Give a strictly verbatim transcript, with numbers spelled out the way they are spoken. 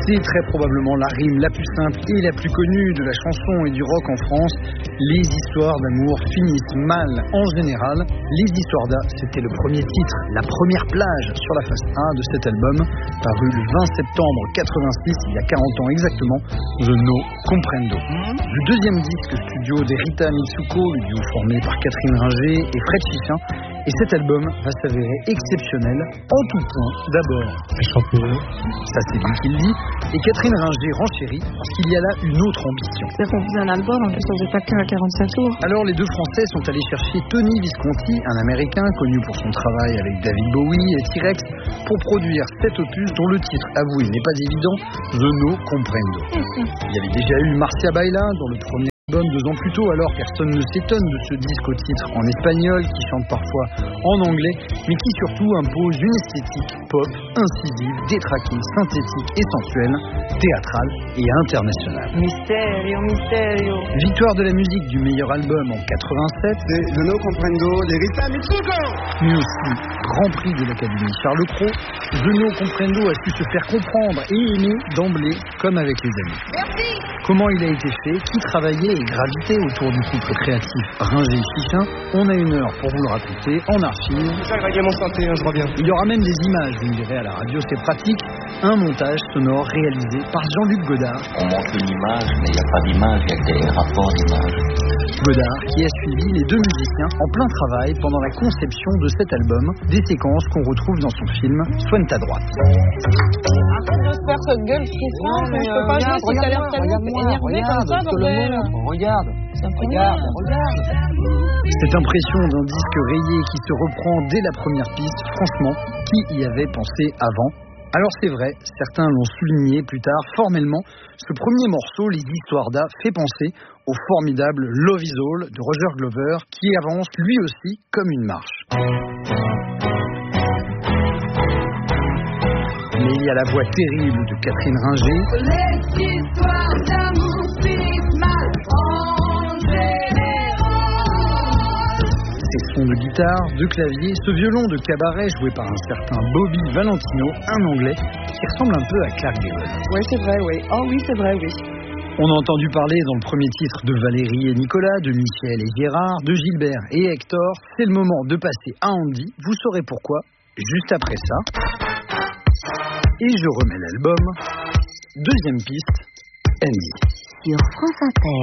C'est très probablement la rime la plus simple et la plus connue de la chanson et du rock en France. Les histoires d'amour finissent mal en général. Les histoires d'A, c'était le premier titre, la première plage sur la face A de cet album, paru le vingt septembre quatre-vingt-six, il y a quarante ans exactement, The No Comprendo. Le deuxième disque studio d'Erita Mitsuko, le duo formé par Catherine Ringer et Fred Chichin. Et cet album va s'avérer exceptionnel en tout point. D'abord, ça c'est lui qui le dit, et Catherine Ringer renchérit parce qu'il y a là une autre ambition. C'est qu'on faisait un album, en plus on faisait pas que à quarante-sept tours. Alors les deux Français sont allés chercher Tony Visconti, un Américain connu pour son travail avec David Bowie et T-Rex, pour produire cet opus dont le titre, avoué, n'est pas évident, The No Comprendo. Il y avait déjà eu Marcia Baila dans le premier album deux ans plus tôt, alors personne ne s'étonne de ce disque au titre en espagnol qui chante parfois en anglais, mais qui surtout impose une esthétique pop, incisive, détraquée, synthétique et sensuelle, théâtrale et internationale. Mysterio, mysterio. Victoire de la musique du meilleur album en quatre-vingt-sept, c'est The No Comprendo d'Erita Mitsuko. Mais aussi Grand Prix de l'Académie Charles Cros, The No Comprendo a su se faire comprendre et aimer d'emblée comme avec les amis. Merci. Comment il a été fait, qui travaillait et gravitait autour du couple créatif Ringer-Chichin, on a une heure pour vous le raconter en archive. C'est ça le règlement santé, hein, je vois bien. Il y aura même des images, vous me direz, à la radio, c'est pratique. Un montage sonore réalisé par Jean-Luc Godard. On montre une image, mais il n'y a pas d'image, il y a des rapports d'images. Godard qui a suivi les deux musiciens en plein travail pendant la conception de cet album, des séquences qu'on retrouve dans son film Soigne ta droite. Arrête de faire cette gueule souffrante, je peux pas jouer si t'as l'air tellement énervé comme ça, bordel. Regarde, regarde, regarde. Cette impression d'un disque rayé qui se reprend dès la première piste, franchement, qui y avait pensé avant ? Alors c'est vrai, certains l'ont souligné plus tard, formellement, ce premier morceau, Les Histoires d'A, fait penser au formidable Love Is All de Roger Glover, qui avance lui aussi comme une marche. Mais il y a la voix terrible de Catherine Ringer. Les histoires d'amour finissent mal en général. Ces sons de guitare, de clavier, ce violon de cabaret joué par un certain Bobby Valentino, un Anglais, qui ressemble un peu à Clark Gable. Oui, c'est vrai, oui. Oh oui, c'est vrai, oui. On a entendu parler dans le premier titre de Valérie et Nicolas, de Michel et Gérard, de Gilbert et Hector. C'est le moment de passer à Andy. Vous saurez pourquoi, juste après ça. Et je remets l'album. Deuxième piste, Andy. Sur France Inter.